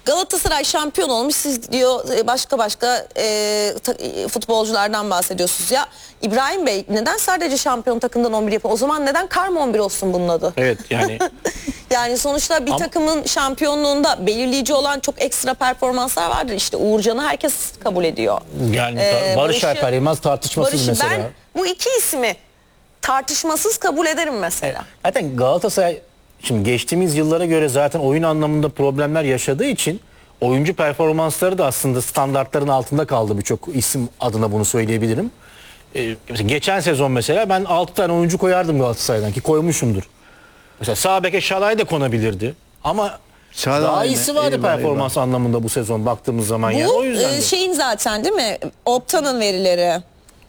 Galatasaray şampiyon olmuş, siz diyor başka futbolculardan bahsediyorsunuz ya. İbrahim Bey, neden sadece şampiyon takımdan 11 yapıyor? O zaman neden karma 11 olsun bunun adı? Evet yani. Yani sonuçta bir takımın şampiyonluğunda belirleyici olan çok ekstra performanslar vardır. İşte Uğurcan'ı herkes kabul ediyor. Yani Barış Alper Yılmaz tartışmasız mesela. Ben bu iki ismi tartışmasız kabul ederim mesela. Zaten Galatasaray şimdi geçtiğimiz yıllara göre zaten oyun anlamında problemler yaşadığı için oyuncu performansları da aslında standartların altında kaldı, birçok isim adına bunu söyleyebilirim. Mesela geçen sezon mesela ben 6 tane oyuncu koyardım Galatasaray'dan, ki koymuşumdur. Mesela sağ beke Şalay da konabilirdi ama daha iyisi vardı performans anlamında bu sezon baktığımız zaman. Bu yani. O yüzden şeyin zaten değil mi? Opta'nın verileri.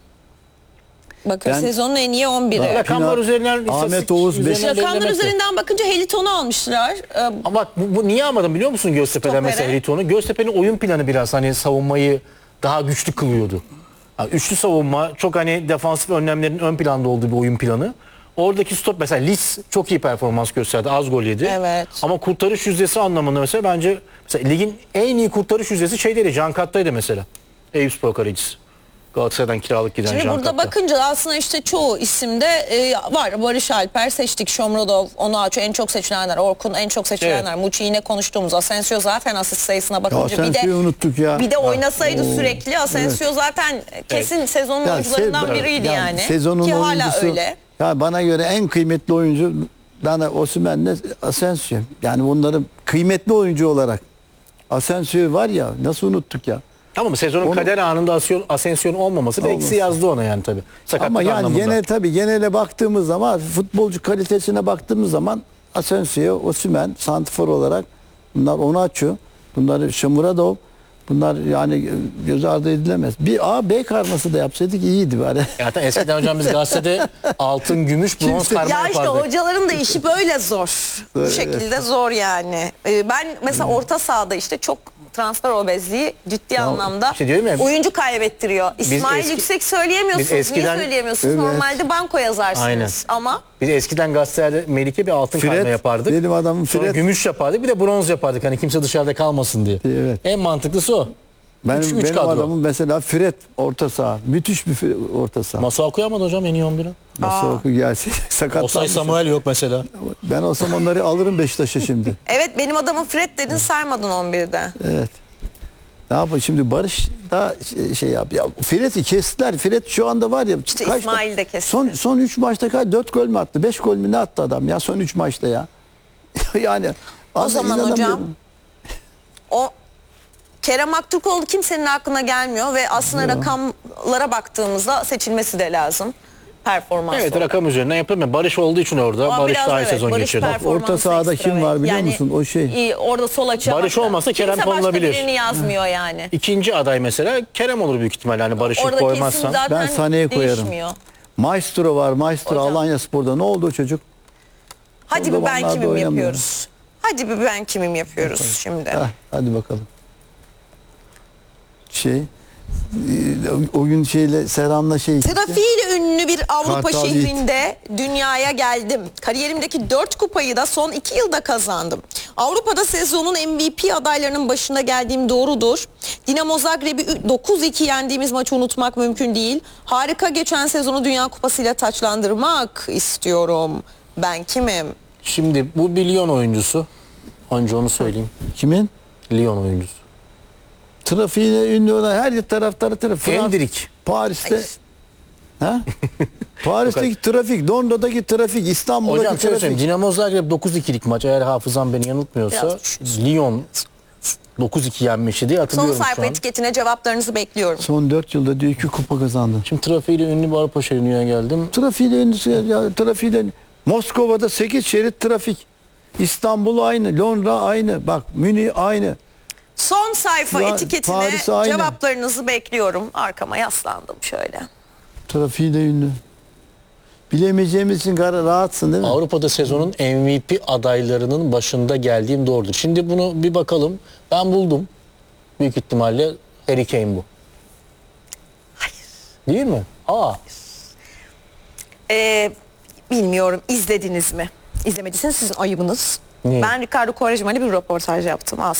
Bakın sezonun en iyi 11'i. Rakamlar üzerinden, Ahmet Oğuz rakamlar üzerinden bakınca Heliton'u almışlar. Ama bak bu niye almadım biliyor musun Göztepe'den mesela Heliton'u? Göztepe'nin oyun planı biraz hani savunmayı daha güçlü kılıyordu. Yani üçlü savunma, çok hani defansif önlemlerin ön planda olduğu bir oyun planı. Oradaki stop mesela Lis çok iyi performans gösterdi, az gol yedi. Evet. Ama kurtarış yüzdesi anlamında mesela bence mesela ligin en iyi kurtarış yüzdesi şeyleri Can Kat'taydı mesela. Eyüpspor kalecisi. Galatasaray'dan kiralık giden Şimdi Can burada Kat'ta. bakınca aslında işte çoğu isimde var. Barış Alper seçtik, Şomrodov, Onuachu en çok seçilenler, Orkun en çok seçilenler, Muçi yine konuştuğumuz, Asensio zaten asist sayısına bakınca bir de oynasaydı sürekli Asensio zaten kesin sezonun oyuncularından biriydi yani. Sezonun ki hala oyuncusu, öyle. Ya bana göre en kıymetli oyuncu Osimhen'le Asensio. Yani bunların kıymetli oyuncu olarak Asensio var ya, nasıl unuttuk ya. Tamam, sezonun kader anında Asensio'nun olmaması da eksi yazdı ona yani tabii. Sakatlık ama yani anlamında. genele baktığımız zaman, futbolcu kalitesine baktığımız zaman Asensio, Osimhen, santrfor olarak, bunlar Onuachu, bunlar Shomurodov, bunlar yani göz ardı edilemez. Bir A B karması da yapsaydık iyiydi bari. Zaten eskiden hocam biz gazetede altın, gümüş, bronz karma Ya işte yapardık. hocaların da işi böyle zor. Bu şekilde zor yani. Ben mesela orta sahada işte çok transfer obezliği ciddi anlamda oyuncu kaybettiriyor. İsmail Yüksek söyleyemiyorsunuz. Niye söyleyemiyorsunuz? Normalde banko yazarsınız. Aynen. Ama biz eskiden gazetelerde Melike bir altın karma yapardık. Benim adamım Sonra gümüş yapardık, bir de bronz yapardık. Hani kimse dışarıda kalmasın diye. Evet. En mantıklısı o. Benim adamım mesela Fred orta saha. Müthiş bir orta saha. Masa okuyamadı hocam en iyi 11'i. Masa oku gelse sakatlanmış. Osay Samuel yok mesela. Ben olsam onları alırım Beşiktaş'a şimdi. Evet, benim adamım Fred dedin, saymadın 11'de. Evet. Ne yapayım şimdi, Barış da şey yap. Ya Fred'i kestiler. Fred şu anda var ya. İşte İsmail de kesti. Son 3 maçta 4 gol mü attı? 5 gol mü ne attı adam ya son 3 maçta ya. Yani o zaman hocam o Kerem Aktürkoğlu kimsenin aklına gelmiyor ve aslında rakamlara baktığımızda seçilmesi de lazım. Performans evet olarak. Rakam üzerinden yapamıyor. Barış olduğu için orada. Barış daha iyi sezon geçirdi. Orta sahada kim var biliyor musun? O şey. Orada sol açığa Barış olmasa Kerem konulabilir. Kimse başka birini yazmıyor yani. İkinci aday mesela Kerem olur büyük ihtimalle. Hani Barış'ı koymazsan. Ben Sané'yi koyarım. Maestro var. Maestro Alanyaspor'da. Ne oldu o çocuk? Hadi bir ben kimim yapıyoruz. Hadi bir ben kimim yapıyoruz şimdi. Hadi bakalım. O gün Serhan'la trafiğiyle ünlü bir Avrupa Kartal şehrinde dünyaya geldim. Kariyerimdeki 4 kupayı da son 2 yılda kazandım. Avrupa'da sezonun MVP adaylarının başında geldiğim doğrudur. Dinamo Zagreb'i 9-2 yendiğimiz maçı unutmak mümkün değil. Harika geçen sezonu Dünya Kupası'yla taçlandırmak istiyorum. Ben kimim? Şimdi bu bir Lyon oyuncusu. Önce onu söyleyeyim. Kimin? Lyon oyuncusu. Trafiğine ünlü olan her taraftarı trafik. Endrik. Paris'te. Ha? Paris'teki trafik, Londra'daki trafik, İstanbul'daki hocam, trafik. Dinamo Zagreb 9-2'lik maç, eğer hafızam beni yanıltmıyorsa Lyon 9-2 yenmişti diye hatırlıyorum. Son sayfa etiketine cevaplarınızı bekliyorum. Son 4 yılda diyor 2 kupa kazandım. Şimdi trafiğiyle ünlü bir Avrupa şehrine geldim. Trafiğiyle ünlü ya, trafiğiyle. Moskova'da 8 şerit trafik. İstanbul aynı, Londra aynı. Bak Münih aynı. Son sayfa etiketine cevaplarınızı bekliyorum. Arkama yaslandım şöyle. Trafiğiyle ünlü. Bilemeyeceğimiz için rahatsın değil mi? Avrupa'da sezonun MVP adaylarının başında geldiğim doğrudur. Şimdi bunu bir bakalım. Ben buldum. Büyük ihtimalle Harry Kane bu. Hayır. Değil mi? Bilmiyorum, izlediniz mi? İzlemediyseniz sizin ayıbınız. Ne? Ben Ricardo Quaresma'yla bir röportaj yaptım.